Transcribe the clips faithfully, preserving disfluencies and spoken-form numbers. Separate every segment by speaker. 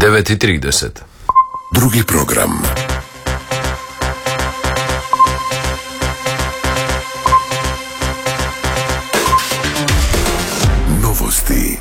Speaker 1: devet i trideset.
Speaker 2: Drugi program. Novosti.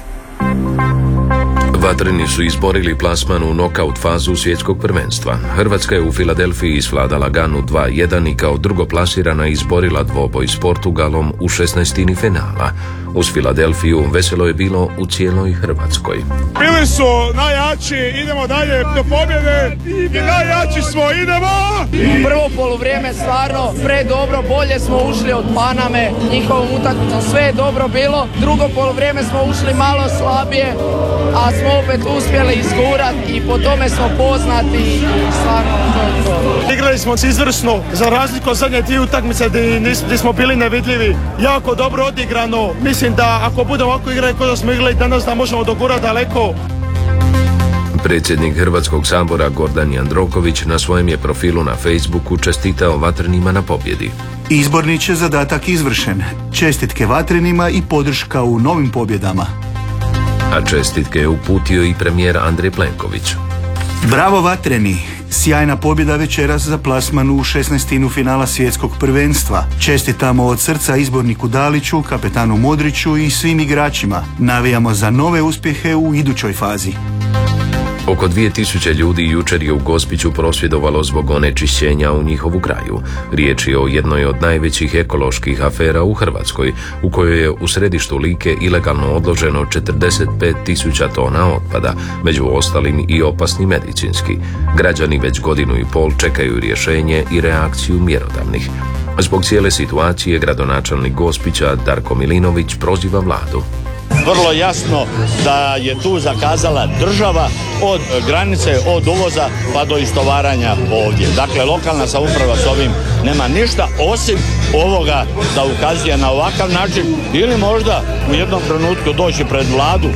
Speaker 1: Vatreni su izborili plasman u nokaut fazu svjetskog prvenstva. Hrvatska je u Filadelfiji isvladala Ganu dva jedan i kao drugoplasirana izborila dvoboj s Portugalom u šesnaestini finala. Uz Filadelfiju veselo je bilo u cijeloj Hrvatskoj.
Speaker 3: Bili su najjači, idemo dalje do pobjede i najjači smo, idemo!
Speaker 4: Prvo poluvrijeme stvarno predobro, bolje smo ušli od Paname, njihovom utakmicom sve je dobro bilo. Drugo poluvrijeme smo ušli malo slabije, a smo opet uspjeli izgurati i po tome smo poznati i stvarno to je to.
Speaker 3: Igrali smo izvrsno, za razliku od zadnje dvije utakmice gdje smo bili nevidljivi. Jako dobro odigrano, mislim da ako budemo ovako igrali kao da smo igrali danas da možemo dogurati daleko.
Speaker 1: Predsjednik Hrvatskog sabora Gordan Jandroković na svojem je profilu na Facebooku čestitao Vatrenima na pobjedi.
Speaker 5: Izborni će zadatak izvršen. Čestitke Vatrenima i podrška u novim pobjedama.
Speaker 1: A čestitke je uputio i premijer Andrej Plenković.
Speaker 5: Bravo Vatreni! Sjajna pobjeda večeras za plasman u šesnaestinu finala svjetskog prvenstva. Čestitamo od srca izborniku Daliću, kapetanu Modriću i svim igračima. Navijamo za nove uspjehe u idućoj fazi.
Speaker 1: Oko dvije tisuće ljudi jučer je u Gospiću prosvjedovalo zbog onečišćenja u njihovu kraju. Riječ je o jednoj od najvećih ekoloških afera u Hrvatskoj, u kojoj je u središtu Like ilegalno odloženo četrdeset pet tisuća tona otpada, među ostalim i opasni medicinski. Građani već godinu i pol čekaju rješenje i reakciju mjerodavnih. Zbog cijele situacije gradonačelnik Gospića Darko Milinović proziva vladu.
Speaker 6: Vrlo jasno da je tu zakazala država od granice, od uvoza pa do istovaranja ovdje. Dakle, lokalna samouprava s ovim nema ništa osim ovoga da ukazuje na ovakav način ili možda u jednom trenutku doći pred vladu.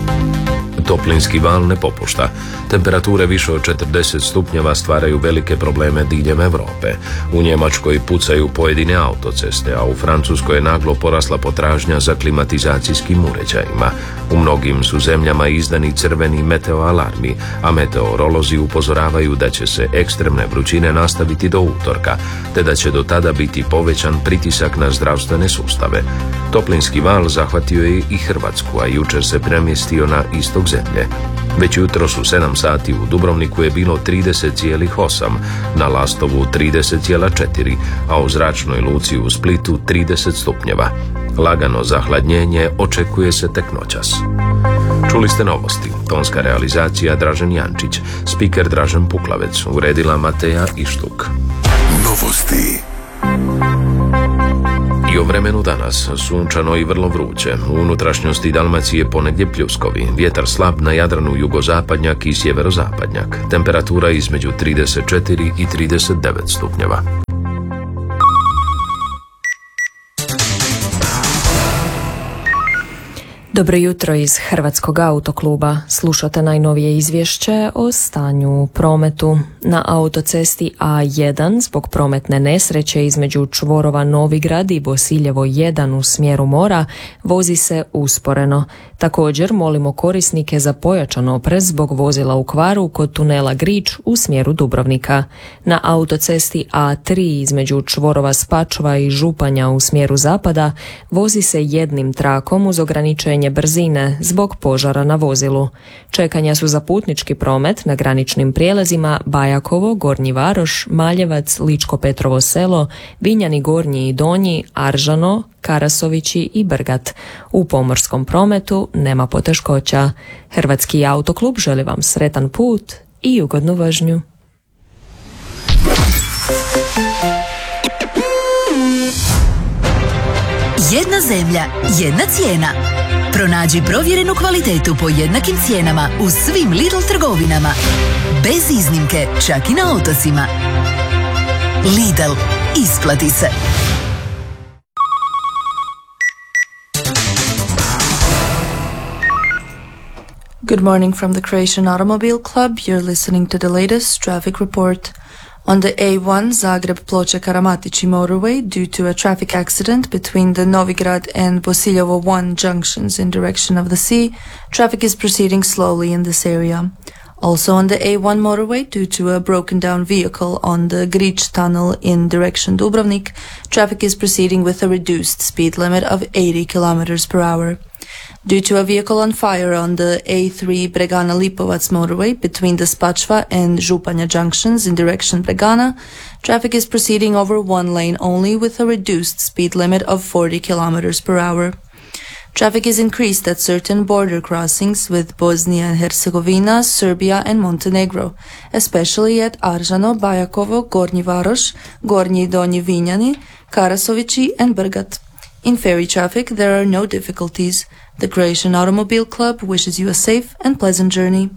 Speaker 1: Toplinski val ne popušta. Temperature više od četrdeset stupnjeva stvaraju velike probleme diljem Europe. U Njemačkoj pucaju pojedine autoceste, a u Francuskoj je naglo porasla potražnja za klimatizacijskim uređajima. U mnogim su zemljama izdani crveni meteoalarmi, a meteorolozi upozoravaju da će se ekstremne vrućine nastaviti do utorka, te da će do tada biti povećan pritisak na zdravstvene sustave. Toplinski val zahvatio je i Hrvatsku, a jučer se premjestio na istok zemlje. Već jutros u sedam sati u Dubrovniku je bilo trideset zarez osam, na Lastovu trideset zarez četiri, a u zračnoj luci u Splitu trideset stupnjeva. Lagano zahladnjenje očekuje se tek noćas. Čuli ste novosti. Tonska realizacija Dražen Jančić, spiker Dražen Puklavec, uredila Mateja Ištuk.
Speaker 2: Novosti.
Speaker 1: I o vremenu danas, sunčano i vrlo vruće. U unutrašnjosti Dalmacije ponegdje pljuskovi, vjetar slab na Jadranu jugozapadnjak i sjeverozapadnjak. Temperatura između trideset četiri i trideset devet stupnjeva.
Speaker 7: Dobro jutro iz Hrvatskog autokluba. Slušate najnovije izvješće o stanju u prometu. Na autocesti A jedan zbog prometne nesreće između čvorova Novigrad i Bosiljevo jedan u smjeru mora vozi se usporeno. Također molimo korisnike za pojačan oprez zbog vozila u kvaru kod tunela Grič u smjeru Dubrovnika. Na autocesti A tri između čvorova Spačva i Županja u smjeru zapada vozi se jednim trakom uz ograničenje brzine zbog požara na vozilu. Čekanja su za putnički promet na graničnim prijelazima Bajakovo, Gornji Varoš, Maljevac, Ličko-Petrovo selo, Vinjani Gornji i Donji, Aržano, Karasovići i Brgat. U pomorskom prometu nema poteškoća. Hrvatski autoklub želi vam sretan put i ugodnu vožnju.
Speaker 8: Jedna zemlja, jedna cijena. Pronađi provjerenu kvalitetu po jednakim cijenama u svim Lidl trgovinama. Bez iznimke, čak i na otocima. Lidl, isplati se.
Speaker 9: Good morning from the Croatian Automobile Club. You're listening to the latest traffic report. On the A one Zagreb-Ploče-Karamatići motorway, due to a traffic accident between the Novigrad and Bosiljevo one junctions in direction of the sea, traffic is proceeding slowly in this area. Also on the A one motorway, due to a broken down vehicle on the Grič tunnel in direction Dubrovnik, traffic is proceeding with a reduced speed limit of eighty kilometers per hour. Due to a vehicle on fire on the A three Bregana-Lipovac motorway between the Spačva and Županja junctions in direction Bregana, traffic is proceeding over one lane only with a reduced speed limit of forty kilometers per hour. Traffic is increased at certain border crossings with Bosnia and Herzegovina, Serbia and Montenegro, especially at Aržano, Bajakovo, Gornji Varoš, Gornji i Donji Vinjani, Karasovići and Brgat. In ferry traffic, there are no difficulties. The Croatian Automobile Club wishes you a safe and pleasant journey.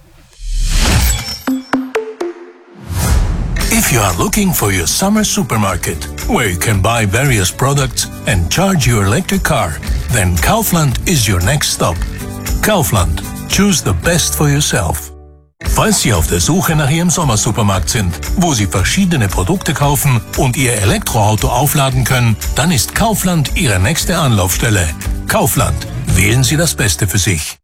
Speaker 10: If you are looking for your summer supermarket, where you can buy various products and charge your electric car, then Kaufland is your next stop. Kaufland. Choose the best for yourself. Falls Sie auf der Suche nach Ihrem Sommersupermarkt sind, wo Sie verschiedene Produkte kaufen und Ihr Elektroauto aufladen können, dann ist Kaufland Ihre nächste Anlaufstelle. Kaufland. Wählen Sie das Beste für sich.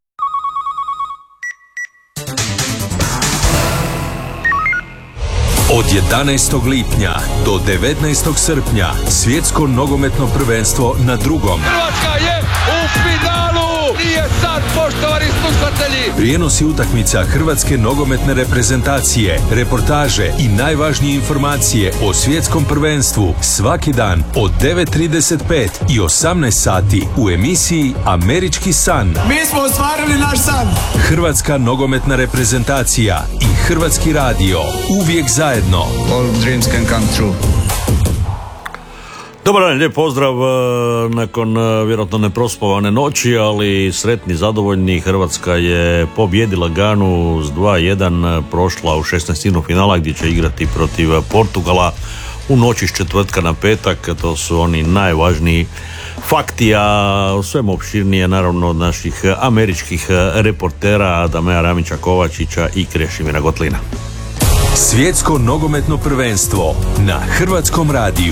Speaker 11: Od jedanaestog lipnja do devetnaestog srpnja svjetsko nogometno prvenstvo na drugom.
Speaker 12: Hrvatska je u finalu! Nije sad, poštovani slušatelji!
Speaker 11: Prijenosi utakmica hrvatske nogometne reprezentacije, reportaže i najvažnije informacije o svjetskom prvenstvu svaki dan od devet trideset pet i osamnaest sati u emisiji Američki san.
Speaker 13: Mi smo ostvarili naš san!
Speaker 11: Hrvatska nogometna reprezentacija i Hrvatski radio uvijek zajedno.
Speaker 14: All dreams can come true.
Speaker 15: Dobar dan, lijep pozdrav nakon vjerojatno neprospavane noći, ali sretni, zadovoljni. Hrvatska je pobjedila Ganu s dva jedan, prošla u šesnaestinu finala gdje će igrati protiv Portugala u noći s četvrtka na petak. To su oni najvažniji fakti, a u svemu opširnije naravno od naših američkih reportera Adamea Ramića Kovačića i Krešimira Gotlina.
Speaker 11: Svjetsko nogometno prvenstvo na Hrvatskom radiju.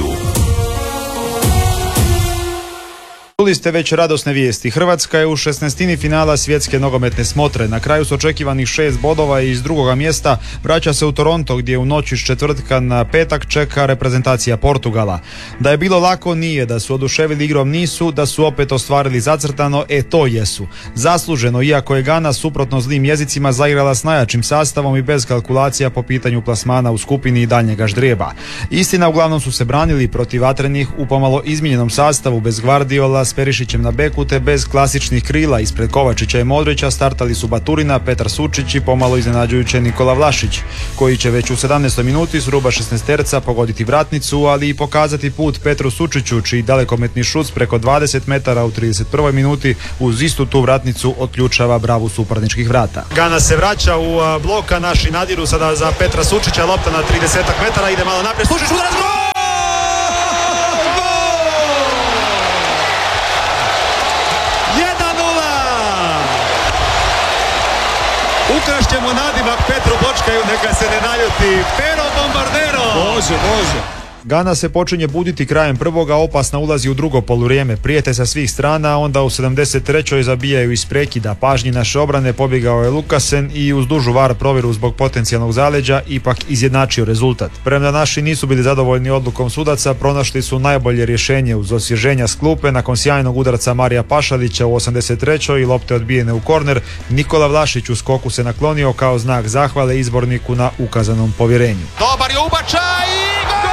Speaker 16: Čuli ste već radosne vijesti. Hrvatska je u šesnaestini finala svjetske nogometne smotre. Na kraju s očekivanih šest bodova i iz drugoga mjesta vraća se u Toronto, gdje u noći s četvrtka na petak čeka reprezentacija Portugala. Da je bilo lako nije, da su oduševili igrom nisu, da su opet ostvarili zacrtano, e to jesu. Zasluženo, iako je Gana suprotno zlim jezicima zaigrala s najjačim sastavom i bez kalkulacija po pitanju plasmana u skupini i daljnjega ždrijeba. Istina, uglavnom su se branili protiv vatrenih u pomalo izmijenjenom sastavu, bez Gvardiola, s Perišićem na beku te bez klasičnih krila. Ispred Kovačića i Modrića startali su Baturina, Petar Sučić i pomalo iznenađujuće Nikola Vlašić, koji će već u sedamnaestoj minuti s ruba šesnaesterca pogoditi vratnicu, ali i pokazati put Petru Sučiću, čiji dalekometni šut preko dvadeset metara u trideset prvoj minuti uz istu tu vratnicu otključava bravu suparničkih vrata. Gana se vraća u bloka, naši nadiru sada za Petra Sučića, lopta na trideset metara, ide malo naprijed, Sučić udarac, gol! Ukrašćemo nadimak Petru Bočkaju, neka se ne naljuti. Pero Bombardero! Može, može. Gana se počinje buditi krajem prvoga, opasna ulazi u drugo poluvrijeme. Prijete sa svih strana, onda u sedamdeset trećoj zabijaju iz prekida. Pažnji naše obrane pobjegao je Lukasen i uz dužu var provjeru zbog potencijalnog zaleđa ipak izjednačio rezultat. Premda naši nisu bili zadovoljni odlukom sudaca, pronašli su najbolje rješenje uz osvježenja s klupe nakon sjajnog udarca Marija Pašalića u osamdeset trećoj i lopte odbijene u korner. Nikola Vlašić u skoku se naklonio kao znak zahvale izborniku na ukazanom povjerenju.
Speaker 12: Dobar je ubačaj i gol!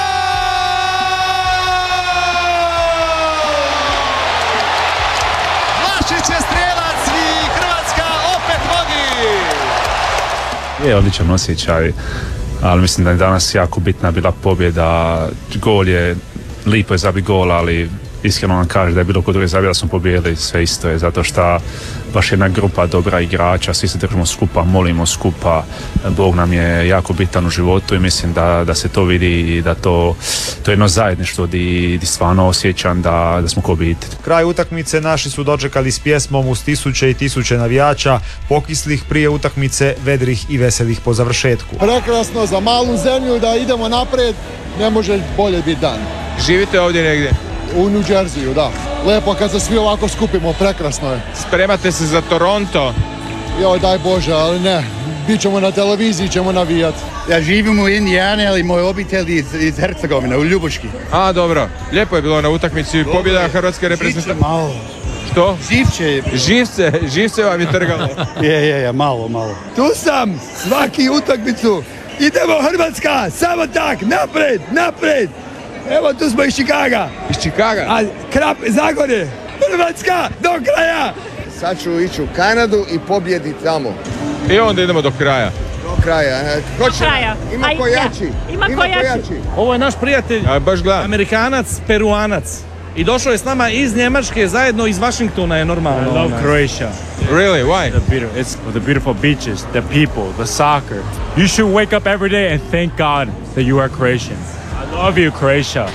Speaker 17: Je odličan osjećaj, ali mislim da je danas jako bitna bila pobjeda. Gol je, lipo je zabi gol, ali iskreno vam kaže da je bilo kod druge zabija da smo pobjedili, sve isto je, zato što baš jedna grupa dobra igrača, svi se držimo skupa, molimo skupa, Bog nam je jako bitan u životu i mislim da, da se to vidi i da to, to je jedno zajedništvo di, di stvarno osjećam da, da smo ko obitelj.
Speaker 16: Kraj utakmice naši su dočekali s pjesmom uz tisuće i tisuće navijača, pokislih prije utakmice, vedrih i veselih po završetku.
Speaker 18: Prekrasno za malu zemlju da idemo naprijed, ne može bolje biti dan.
Speaker 12: Živite ovdje negdje?
Speaker 18: U New Jerseyu, da. Lepo kad se svi ovako skupimo, prekrasno je.
Speaker 12: Spremate se za Toronto?
Speaker 18: joj daj Bože, ali ne, bit ćemo na televiziji, ćemo navijati.
Speaker 14: Ja živim u Indijani, ali moj obitelj iz, iz Hercegovine, u Ljubuški.
Speaker 12: A, dobro. Lijepo je bilo na utakmici, pobjeda hrvatske reprezentacije.
Speaker 14: Malo.
Speaker 12: Što?
Speaker 14: Živče.
Speaker 12: Živce, živce vam je trgalo.
Speaker 14: je, je, je, malo, malo. Tu sam, svaki utakmicu. Idemo Hrvatska, samo tak, napred, napred. Evo tu smo iz Čikaga.
Speaker 12: Iz Čikaga?
Speaker 14: A Krap, Zagorje, Hrvatska, do kraja. Sad ću ići u Kanadu i pobjediti tamo.
Speaker 12: I onda idemo do kraja.
Speaker 14: Do kraja.
Speaker 19: Do kraja.
Speaker 14: Ima ko jači.
Speaker 19: Ima ko jači.
Speaker 20: Ovo je naš prijatelj,
Speaker 12: A, baš
Speaker 20: Amerikanac, Peruanac. I došao je s nama iz Njemačke, zajedno iz Vašingtona je normalno.
Speaker 21: I love Croatia.
Speaker 12: Really? Why?
Speaker 21: The beautiful, it's the beautiful beaches, the people, the soccer. You should wake up every day and thank God that you are Croatian. I love you, Croatia.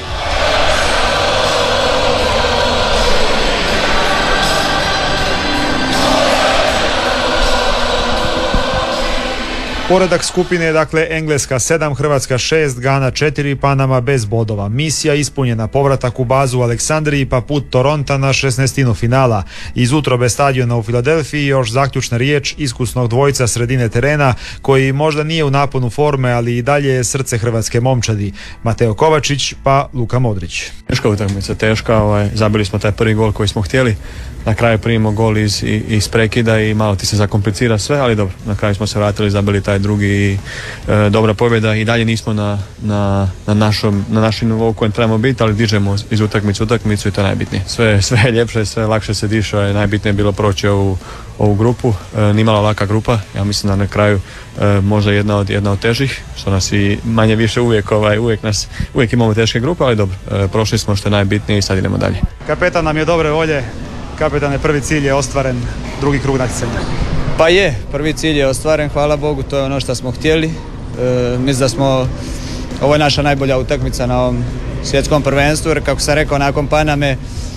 Speaker 16: Poredak skupine je dakle Engleska sedam, Hrvatska šest, Gana četiri, Panama bez bodova. Misija ispunjena, povratak u bazu u Aleksandriji pa put Toronta na šesnaestinu finala. Iz utrobe stadiona u Filadelfiji još zaključna riječ iskusnog dvojca sredine terena koji možda nije u naponu forme, ali i dalje je srce hrvatske momčadi. Mateo Kovačić pa Luka Modrić.
Speaker 22: Teška utakmica, teška, ovaj, zabili smo taj prvi gol koji smo htjeli. Na kraju primimo gol iz, iz prekida i malo ti se zakomplicira sve, ali dobro, na kraju smo se vratili, zabili taj drugi i e, dobra pobjeda i dalje nismo na, na, na, našom, na našem nivou kojem trebamo biti, ali dižemo iz utakmicu utakmicu i to je najbitnije. Sve, sve je ljepše, sve lakše se diša, je najbitnije je bilo proći ovu, ovu grupu, e, nimala laka grupa, ja mislim da na kraju e, možda jedna od, jedna od težih, što nas i manje više uvijek, ovaj, uvijek, nas, uvijek imamo teške grupe, ali dobro, e, prošli smo što je najbitnije i sad idemo dalje.
Speaker 16: Kapetan nam je dobre volje. Kapetane, prvi cilj je ostvaren, drugi krug natjecanja.
Speaker 23: Pa je, prvi cilj je ostvaren, hvala Bogu, to je ono što smo htjeli. E, mislim da smo, ovo je naša najbolja utakmica na ovom svjetskom prvenstvu, jer kako sam rekao, nakon Paname,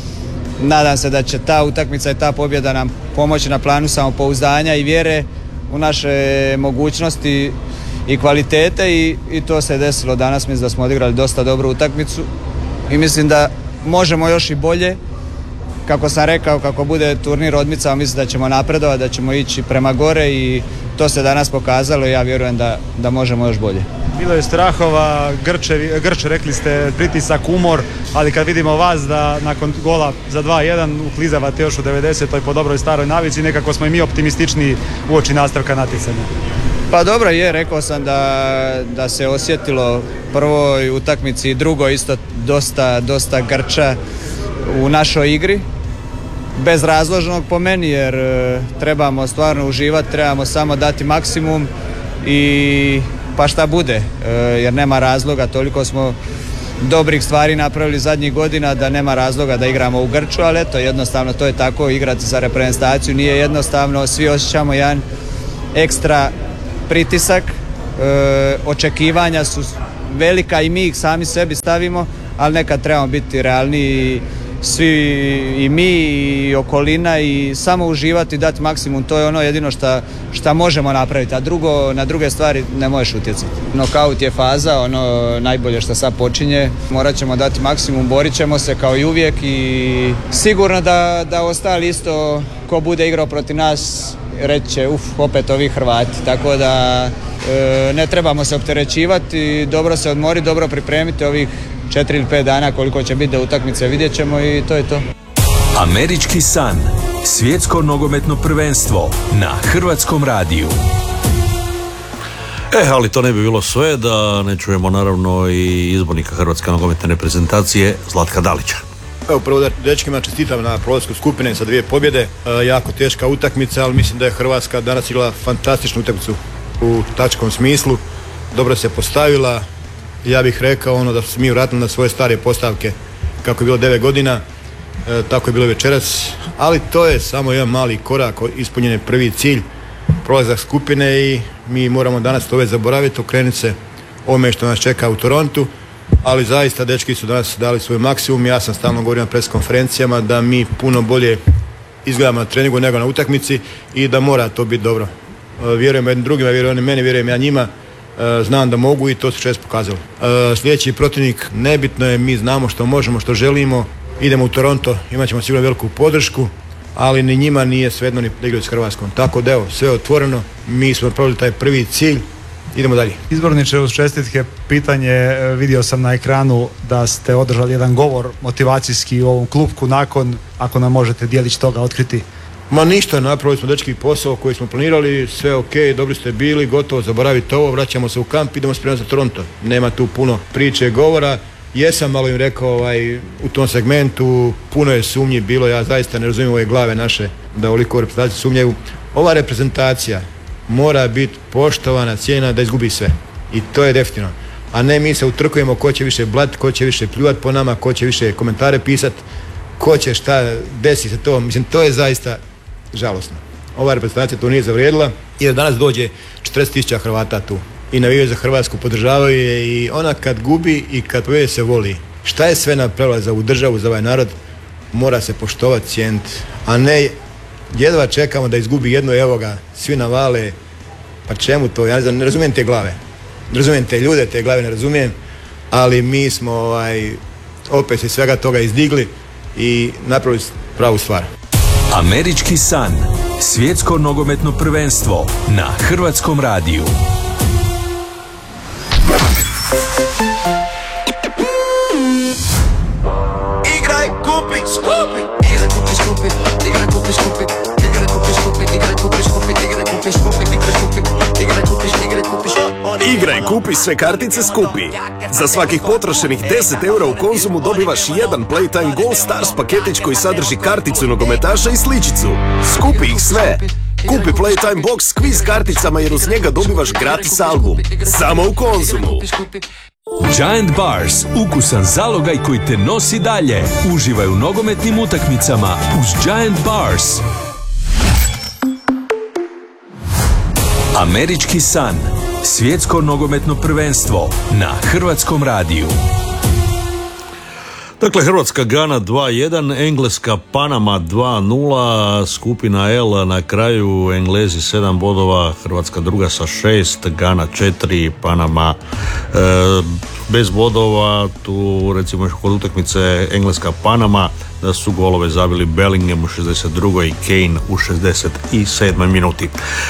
Speaker 23: nadam se da će ta utakmica i ta pobjeda nam pomoći na planu samopouzdanja i vjere u naše mogućnosti i kvalitete i, i to se desilo danas. Mislim da smo odigrali dosta dobru utakmicu i mislim da možemo još i bolje. Kako sam rekao, kako bude turnir odmicao, mislim da ćemo napredovati, da ćemo ići prema gore i to se danas pokazalo i ja vjerujem da, da možemo još bolje.
Speaker 16: Bilo je strahova, Grče, Grče, rekli ste pritisak, umor, ali kad vidimo vas da nakon gola za dva jedan uklizavate još u devedesetoj po dobroj staroj navici, nekako smo i mi optimistični uoči nastavka natjecanja.
Speaker 23: Pa dobro je, rekao sam da, da se osjetilo prvoj utakmici i drugoj isto dosta, dosta Grča u našoj igri. Bezrazložnog po meni, jer e, trebamo stvarno uživati, trebamo samo dati maksimum i pa šta bude, e, jer nema razloga, toliko smo dobrih stvari napravili zadnjih godina da nema razloga da igramo u Grču, ali eto, jednostavno to je tako, igrati za reprezentaciju nije jednostavno, svi osjećamo jedan ekstra pritisak, e, očekivanja su velika i mi ih sami sebi stavimo, ali nekad trebamo biti realniji, svi i mi i okolina i samo uživati i dati maksimum, to je ono jedino što možemo napraviti, a drugo, na druge stvari ne možeš utjecati. Nokaut je faza, ono najbolje što sad počinje, morat ćemo dati maksimum, borit ćemo se kao i uvijek i sigurno da, da ostali isto ko bude igrao protiv nas reći će uf, opet ovi Hrvati, tako da e, ne trebamo se opterećivati, dobro se odmoriti, dobro pripremiti ovih četiri ili pet dana koliko će biti do utakmice, vidjet ćemo i to je to.
Speaker 11: Američki san, svjetsko nogometno prvenstvo na Hrvatskom radiju.
Speaker 15: E, ali to ne bi bilo sve da ne čujemo naravno i izbornika Hrvatske nogometne reprezentacije Zlatka Dalića.
Speaker 24: Evo, prvo da dečkima čestitam na prolasku skupine sa dvije pobjede, e, jako teška utakmica, ali mislim da je Hrvatska danas igrala fantastičnu utakmicu u taktičkom smislu, dobro se postavila. Ja bih rekao ono da su mi vratili na svoje stare postavke kako je bilo devet godina, e, tako je bilo večeras, ali to je samo jedan mali korak, ispunjen je prvi cilj, prolazak skupine i mi moramo danas to već zaboraviti, okrenuti se ovome što nas čeka u Torontu, ali zaista dečki su danas dali svoj maksimum, ja sam stalno govorio na pres konferencijama da mi puno bolje izgledamo na treningu nego na utakmici i da mora to biti dobro. E, vjerujem jednim drugima, vjerujem oni meni, vjerujem ja njima. Znam da mogu i to su često pokazali. Sljedeći protivnik, nebitno je, mi znamo što možemo, što želimo, idemo u Toronto, imat ćemo sigurno veliku podršku ali ni njima nije svejedno ni da igraju s Hrvatskom. Tako da evo, sve je otvoreno, mi smo napravili taj prvi cilj, idemo dalje.
Speaker 16: Izborniče, uz čestitke, pitanje, vidio sam na ekranu da ste održali jedan govor motivacijski u ovom klupku nakon, ako nam možete dijelić toga otkriti.
Speaker 24: Ma ništa, napravili smo dečki posao koji smo planirali, sve ok, dobri ste bili, gotovo, zaboravite ovo, vraćamo se u kamp, idemo spremati za Toronto. Nema tu puno priče, govora. Jesam malo im rekao ovaj, u tom segmentu, puno je sumnji bilo, ja zaista ne razumijem ove glave naše da ovoliko reprezentaciju sumnjaju. Ova reprezentacija mora biti poštovana, cijenjena da izgubi sve. I to je definitivno. A ne mi se utrkujemo ko će više blat, ko će više pljuvat po nama, ko će više komentare pisat, ko će šta, desi se to. Mislim, to je zaista žalosno. Ova reprezentacija to nije zavrijedila jer danas dođe četrdeset tisuća Hrvata tu i navijaju za Hrvatsku, podržavaju je i ona kad gubi i kad pobjedi se voli. Šta je sve napravila za ovu državu, za ovaj narod, mora se poštovati, cijeniti, a ne jedva čekamo da izgubi jedno, evo ga, svi navale, pa čemu to, ja ne znam, ne razumijem te glave, ne razumijem te ljude, te glave ne razumijem, ali mi smo ovaj, opet se svega toga izdigli i napravili pravu stvar.
Speaker 11: Američki san, svjetsko nogometno prvenstvo na Hrvatskom radiju.
Speaker 2: Igraj, kupi, skupi. Igraj, kupi, skupi. Igraj, kupi, skupi. Igraj, kupi, skupi. Igraj, kupi, skupi. Igraj, kupi, skupi. Igraj, kupi, igraj, kupi, igraj, kupi.
Speaker 3: Igraj, kupi sve kartice skupi. Za svakih potrošenih deset eura u Konzumu dobivaš jedan Playtime Gold Stars paketić koji sadrži karticu nogometaša i sličicu. Skupi ih sve. Kupi Playtime Box s kviz karticama jer uz njega dobivaš gratis album. Samo u Konzumu.
Speaker 11: Giant Bars, ukusan zalogaj koji te nosi dalje. Uživaj u nogometnim utakmicama uz Giant Bars. Američki san, svjetsko nogometno prvenstvo na Hrvatskom radiju.
Speaker 15: Dakle, Hrvatska Gana dva jedan, Engleska Panama dva nula, skupina L na kraju, Englezi sedam bodova, Hrvatska druga sa šest, Gana četiri, Panama e, bez bodova. Tu recimo kod utakmice Engleska Panama da su golove zabili Bellingham u šezdeset drugoj i Kane u šezdeset sedmoj minuti. E,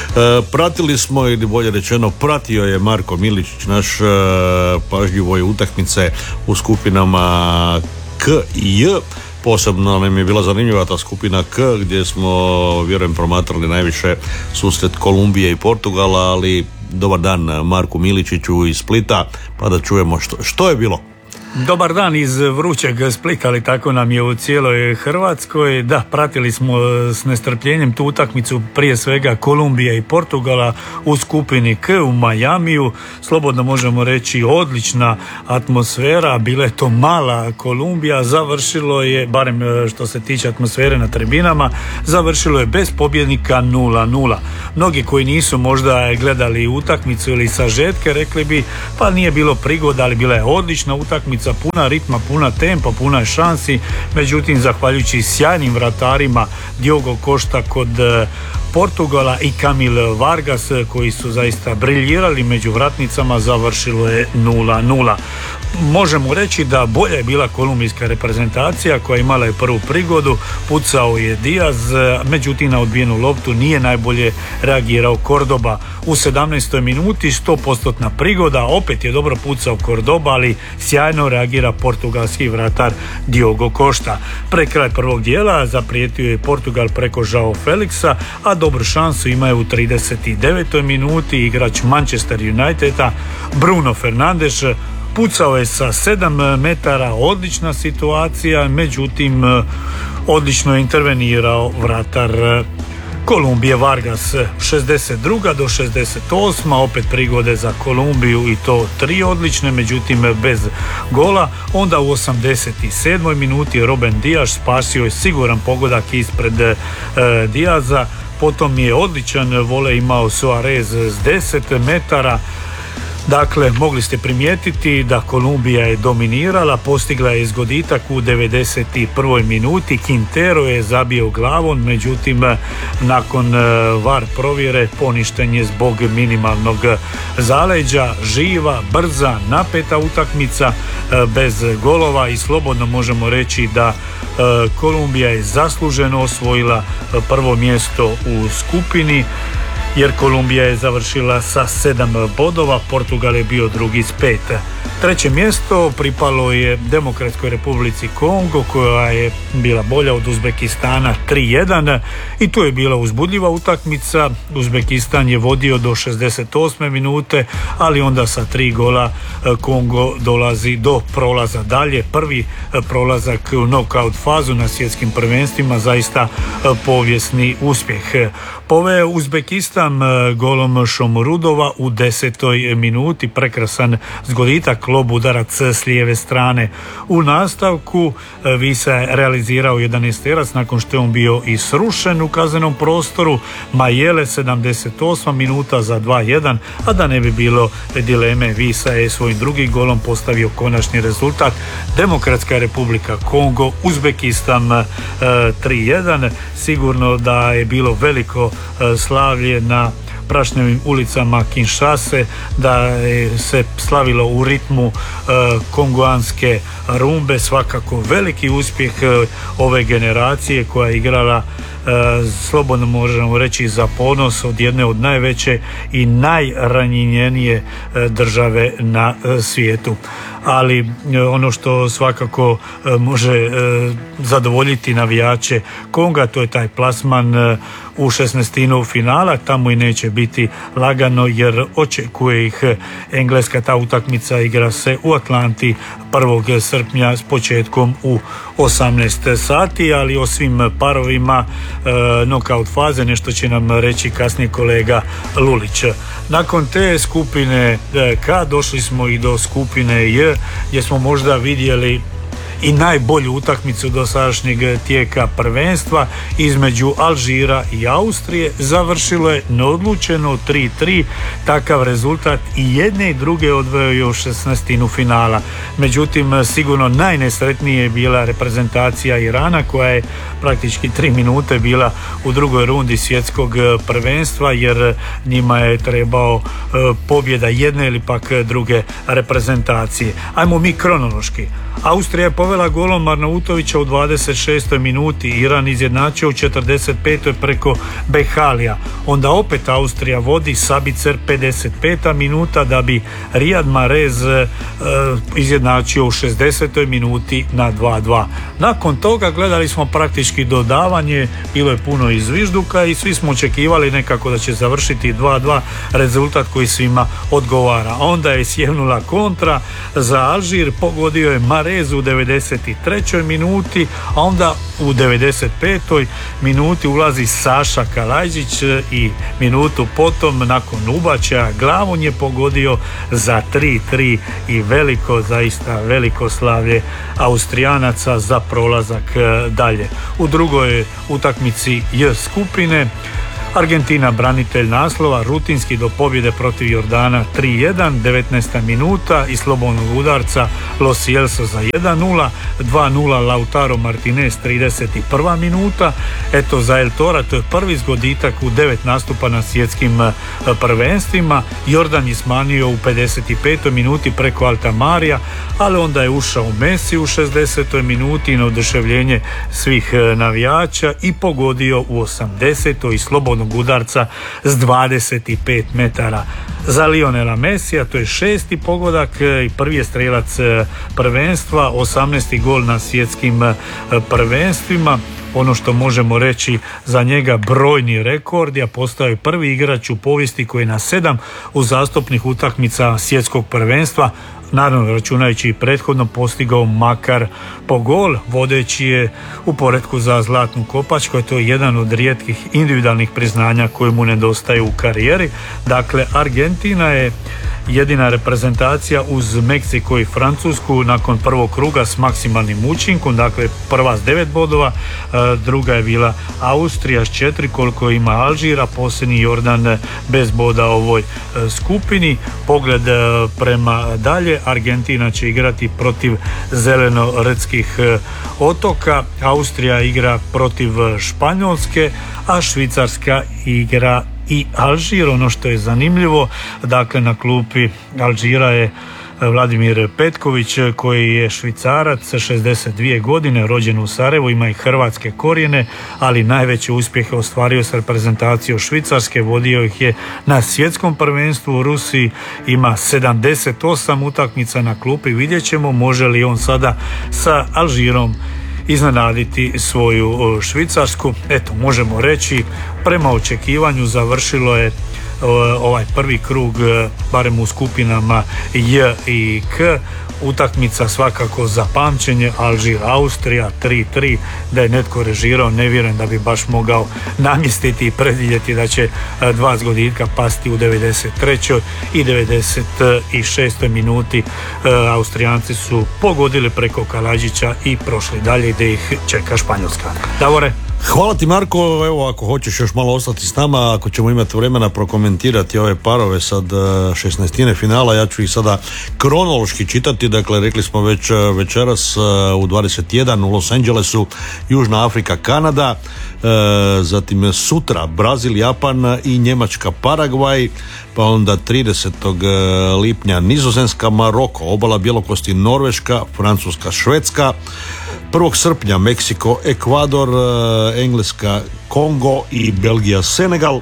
Speaker 15: pratili smo, ili bolje rečeno pratio je Marko Miličić naš e, pažljivo je utakmice u skupinama K i J. Posebno nam je bila zanimljiva ta skupina K gdje smo, vjerujem, promatrali najviše susret Kolumbije i Portugala, ali dobar dan Marku Miličiću iz Splita, pa da čujemo što, što je bilo.
Speaker 4: Dobar dan iz vrućeg Splita, ali tako nam je u cijeloj Hrvatskoj. Da, pratili smo s nestrpljenjem tu utakmicu, prije svega Kolumbija i Portugala u skupini K u Majamiju. Slobodno možemo reći odlična atmosfera, bila je to mala Kolumbija, završilo je, barem što se tiče atmosfere na tribinama, završilo je bez pobjednika nula nula. Mnogi koji nisu možda gledali utakmicu ili sažetke rekli bi pa nije bilo prigoda, ali bila je odlična utakmica, puna ritma, puna tempa, puna šansi, međutim zahvaljujući sjajnim vratarima Diogo Costa kod Portugala i Kamil Vargas koji su zaista briljirali među vratnicama, završilo je nula nula. Možemo reći da bolja je bila kolumbijska reprezentacija koja imala je prvu prigodu, pucao je Diaz, međutim na odbijenu loptu nije najbolje reagirao Cordoba. U sedamnaestoj minuti sto posto prigoda, opet je dobro pucao Cordoba, ali sjajno reagira portugalski vratar Diogo Costa. Pre kraj prvog dijela zaprijetio je Portugal preko Joao Felixa, a dobru šansu imaju u trideset devetoj minuti igrač Manchester Uniteda Bruno Fernandes. Pucao je sa sedam metara, odlična situacija, međutim odlično je intervenirao vratar Kolumbije Vargas. šezdeset druga do šezdeset osma opet prigode za Kolumbiju i to tri odlične, međutim bez gola. Onda u osamdeset sedmoj minuti Ruben Dias spasio je siguran pogodak ispred e, Diaza. Potom je odličan vole imao Suarez s deset metara. Dakle, mogli ste primijetiti da Kolumbija je dominirala, postigla je izgoditak u devedeset prvoj minuti, Quintero je zabio glavom, međutim nakon var provjere poništen je zbog minimalnog zaleđa. Živa, brza, napeta utakmica bez golova i slobodno možemo reći da Kolumbija je zasluženo osvojila prvo mjesto u skupini, jer Kolumbija je završila sa sedam bodova, Portugal je bio drugi s pet. Treće mjesto pripalo je Demokratskoj Republici Kongo, koja je bila bolja od Uzbekistana tri jedan i tu je bila uzbudljiva utakmica. Uzbekistan je vodio do šezdeset osme minute, ali onda sa tri gola Kongo dolazi do prolaza dalje. Prvi prolazak u knockout fazu na svjetskim prvenstvima, zaista povijesni uspjeh. Poveo Uzbekistan golom Šomurudova u desetoj minuti, prekrasan zgoditak, lob udarac s lijeve strane. U nastavku Visa je realizirao jedanaesterac nakon što je on bio i srušen u kaznenom prostoru. Majele sedamdeset osma minuta za dva jedan, a da ne bi bilo dileme, Visa je svojim drugim golom postavio konačni rezultat. Demokratska Republika Kongo, Uzbekistan tri jedan. Sigurno da je bilo veliko slavlje na prašnjavim ulicama Kinshase, da je se slavilo u ritmu e, kongoanske rumbe. Svakako veliki uspjeh e, ove generacije koja je igrala, e, slobodno možemo reći, za ponos od jedne od najveće i najranjenije e, države na e, svijetu. Ali e, ono što svakako e, može e, zadovoljiti navijače Konga, to je taj plasman e, u šesnaestinu finala. Tamo i neće biti lagano, jer očekuje ih Engleska. Ta utakmica igra se u Atlanti prvog srpnja s početkom u osamnaest sati, ali o svim parovima e, knockout faze nešto će nam reći kasnije kolega Lulić. Nakon te skupine K došli smo i do skupine J, gdje smo možda vidjeli i najbolju utakmicu dosadašnjeg tijeka prvenstva između Alžira i Austrije. Završilo je neodlučeno tri tri. Takav rezultat i jedne i druge odveo je u šesnaestinu finala. Međutim, sigurno najnesretnije je bila reprezentacija Irana, koja je praktički tri minute bila u drugoj rundi svjetskog prvenstva, jer njima je trebao pobjeda jedne ili pak druge reprezentacije. Ajmo mi kronološki. Austrija je povela golom Arnautovića u dvadeset šestoj minuti, Iran izjednačio u četrdeset petoj preko Behalija. Onda opet Austrija vodi, Sabicer pedeset peta minuta, da bi Riyad Mahrez e, izjednačio u šezdesetoj minuti na dva dva. Nakon toga gledali smo praktički dodavanje, bilo je puno izvižduka i svi smo očekivali nekako da će završiti dva dva, rezultat koji svima odgovara. Onda je sjevnula kontra za Alžir, pogodio je Mahrez u devedeset trećoj minuti, a onda u devedeset petoj minuti ulazi Saša Kalajđić i minutu potom, nakon ubačaja, glavom je pogodio za tri tri i veliko, zaista veliko slavlje Austrijanaca za prolazak dalje. U drugoj utakmici J skupine Argentina, branitelj naslova, rutinski do pobjede protiv Jordana tri jedan, devetnaesta minuta i slobodnog udarca Los Celso za jedan nula, dva nula Lautaro Martinez trideset prva minuta. Eto, za El Tora to je prvi zgoditak u devet nastupa na svjetskim prvenstvima. Jordan je smanjio u pedeset petoj minuti preko Altamarija, ali onda je ušao Messi u šezdesetoj minuti na oduševljenje svih navijača i pogodio u osamdesetoj i slobodnog udarca s dvadeset pet metara. Za Lionela Messija to je šesti pogodak i prvi je strelac prvenstva, osamnaesti gol na svjetskim prvenstvima. Ono što možemo reći za njega, brojni rekord, a postao je prvi igrač u povijesti koji je na sedam uzastopnih utakmica svjetskog prvenstva naravno računajući i prethodno postigao makar po gol, vodeći je u poretku za zlatnu kopačku. To je jedan od rijetkih individualnih priznanja koje mu nedostaje u karijeri. Dakle, Argentina je jedina reprezentacija uz Meksiko i Francusku nakon prvog kruga s maksimalnim učinkom, dakle prva s devet bodova, druga je bila Austrija s četiri, koliko ima Alžira, posljednji Jordan bez boda u ovoj skupini. Pogled prema dalje, Argentina će igrati protiv zelenoretskih otoka, Austrija igra protiv Španjolske, a Švicarska igra i Alžir. Ono što je zanimljivo, dakle na klupi Alžira je Vladimir Petković koji je Švicarac, šezdeset dvije godine, rođen u Sarajevu, ima i hrvatske korijene, ali najveće uspjehe ostvario s reprezentacijom Švicarske, vodio ih je na svjetskom prvenstvu u Rusiji, ima sedamdeset osam utakmica na klupi. Vidjet ćemo može li on sada sa Alžirom iznenaditi svoju Švicarsku. Eto, možemo reći, prema očekivanju završilo je ovaj prvi krug, barem u skupinama J i K. Utakmica svakako za pamćenje, Alžir Austrija tri tri, da je netko režirao ne vjerujem da bi baš mogao namjestiti i predvidjeti da će dva zgoditka pasti u devedeset trećoj i devedeset šestoj minuti. Austrijanci su pogodili preko Kaladžića i prošli dalje gdje ih čeka Španjolska. Davore?
Speaker 15: Hvala ti, Marko. Evo, ako hoćeš još malo ostati s nama, ako ćemo imati vremena prokomentirati ove parove sad šesnaestine finala, ja ću ih sada kronološki čitati. Dakle, rekli smo već večeras u dvadeset jedan u Los Angelesu Južna Afrika, Kanada, zatim sutra Brazil, Japan i Njemačka, Paragvaj, pa onda tridesetog lipnja Nizozemska, Maroko, obala bjelokosti Norveška, Francuska, Švedska, prvog srpnja Meksiko, Ekvador, Engleska, Kongo i Belgija, Senegal.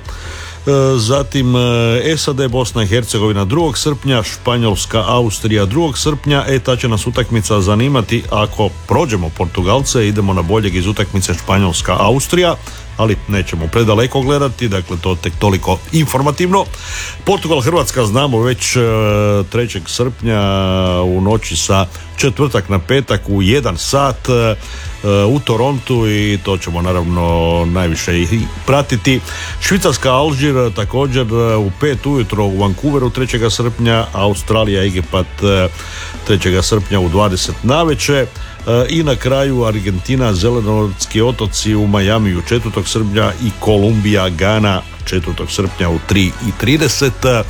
Speaker 15: Zatim S A D, Bosna i Hercegovina drugog srpnja, Španjolska, Austrija drugog srpnja. E, ta će nas utakmica zanimati ako prođemo Portugalce, idemo na boljeg iz utakmice Španjolska, Austrija, ali nećemo predaleko gledati, dakle to tek toliko informativno. Portugal, Hrvatska znamo već trećeg srpnja u noći sa četvrtak na petak u jedan sat u Torontu, i to ćemo naravno najviše i pratiti. Švicarska, Alžir također u pet ujutro u Vancouveru trećeg srpnja, Australija, Egipat trećeg srpnja u dvadeset navečer. I na kraju Argentina, Zelenorodski otoci u Majamiju četvrtog srpnja i Kolumbija, Gana četvrtog srpnja u tri i trideset. E,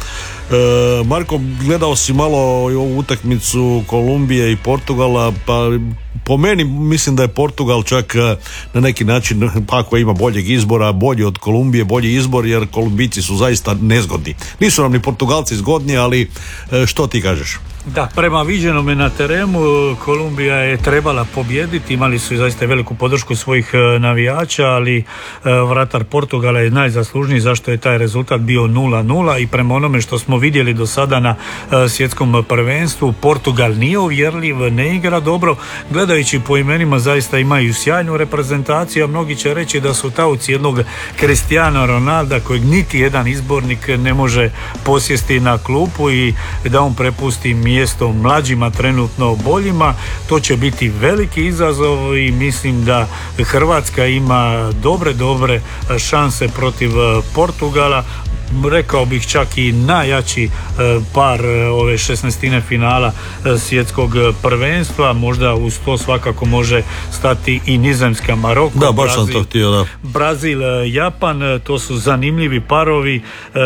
Speaker 15: Marko, gledao si malo ovu utakmicu Kolumbije i Portugala, pa po meni mislim da je Portugal čak na neki način, pa ako ima boljeg izbora, bolji od Kolumbije, bolji izbor, jer Kolumbijci su zaista nezgodni. Nisu nam ni Portugalci zgodni, ali što ti kažeš?
Speaker 4: Da, prema viđenome na terenu Kolumbija je trebala pobijediti, imali su zaista veliku podršku svojih navijača, ali vratar Portugala je najzaslužniji zašto je taj rezultat bio nula nula, i prema onome što smo vidjeli do sada na svjetskom prvenstvu, Portugal nije uvjerljiv, ne igra dobro. Gledajući po imenima zaista imaju sjajnu reprezentaciju, a mnogi će reći da su tauci jednog Cristiano Ronalda kojeg niti jedan izbornik ne može posjesti na klupu i da on prepusti mjesto mlađima, trenutno boljima. To će biti veliki izazov i mislim da Hrvatska ima dobre, dobre šanse protiv Portugala. Rekao bih čak i najjači par ove šesnaestine finala svjetskog prvenstva. Možda uz to svakako može stati i Nizozemska, Maroko.
Speaker 15: Da, baš
Speaker 4: Brazil,
Speaker 15: sam to htio, da.
Speaker 4: Brazil, Japan, to su zanimljivi parovi,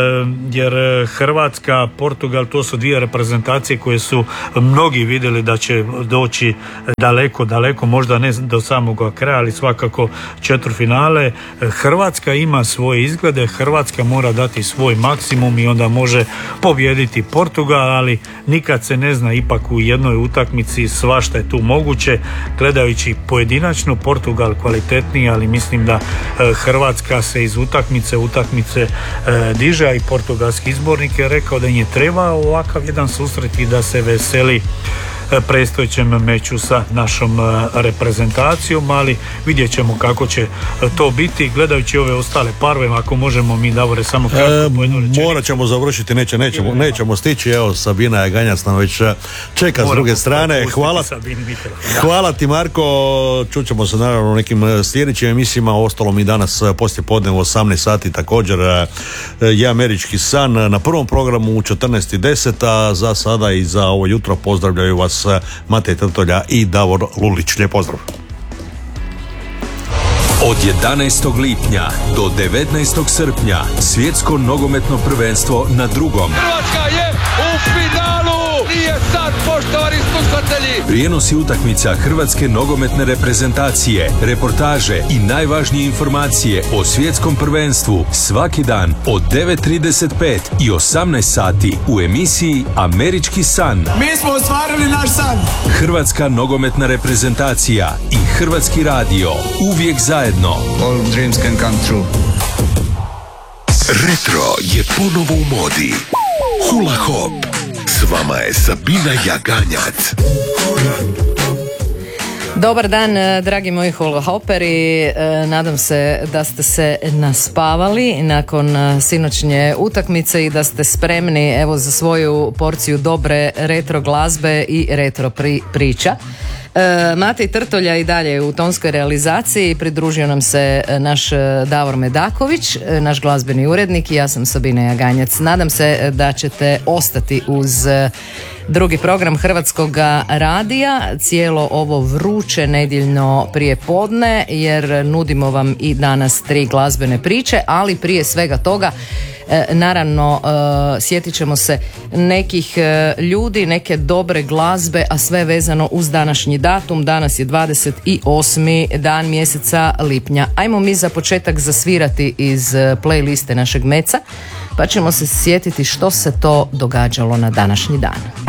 Speaker 4: jer Hrvatska, Portugal, to su dvije reprezentacije koje su mnogi vidjeli da će doći daleko, daleko, možda ne do samog kraja, ali svakako četvrtfinale. Hrvatska ima svoje izglede, Hrvatska mora dati svoj maksimum i onda može pobijediti Portugal, ali nikad se ne zna, ipak u jednoj utakmici svašta je tu moguće. Gledajući pojedinačno, Portugal kvalitetniji, ali mislim da Hrvatska se iz utakmice utakmice diže, a i portugalski izbornik je rekao da im je treba ovakav jedan susret i da se veseli predstojećem meču sa našom reprezentacijom, ali vidjet ćemo kako će to biti. Gledajući ove ostale parove, ako možemo mi, Davore, samo kratko
Speaker 15: e,
Speaker 4: po jednu rečenicu.
Speaker 15: Morat ćemo završiti, neće, nećemo, nećemo stići. Evo, Sabina Jaganjac nam već čeka Moramo s druge strane. Hvala, hvala ti, Marko. Čućemo se naravno u nekim sljedećim emisijama. Ostalo mi danas poslije podne u osamnaest sati također je Američki san na prvom programu u četrnaest i deset, a za sada i za ovo jutro pozdravljaju vas Matej Trtolja i Davor Lulić. Lijep pozdrav.
Speaker 11: Od jedanaestog lipnja do devetnaestog srpnja svjetsko nogometno prvenstvo na drugom.
Speaker 12: Hrvatska je u finalu! Nije sad, poštovani slušatelji!
Speaker 11: Prijenosi utakmica Hrvatske nogometne reprezentacije, reportaže i najvažnije informacije o svjetskom prvenstvu svaki dan od devet trideset pet i osamnaest sati u emisiji Američki san.
Speaker 13: Mi smo ostvarili naš san!
Speaker 11: Hrvatska nogometna reprezentacija i Hrvatski radio uvijek zajedno.
Speaker 2: All dreams can come true.
Speaker 1: Retro je ponovo u modi. Hula hop. S vama je Sabina Jaganjac.
Speaker 5: Dobar dan, dragi moji hula hoperi. Nadam se da ste se naspavali nakon sinoćnje utakmice i da ste spremni, evo, za svoju porciju dobre retro glazbe i retro pri- priča. Matej Trtolja i dalje u tonskoj realizaciji, pridružio nam se naš Davor Medaković, naš glazbeni urednik, i ja sam Sabina Jaganjac. Nadam se da ćete ostati uz drugi program Hrvatskog radija cijelo ovo vruće nedjeljno prijepodne, jer nudimo vam i danas tri glazbene priče, ali prije svega toga naravno sjetit ćemo se nekih ljudi, neke dobre glazbe, a sve vezano uz današnji datum. Danas je dvadeset osmi dan mjeseca lipnja. Ajmo mi za početak zasvirati iz playliste našeg meca, pa ćemo se sjetiti što se to događalo na današnji dan.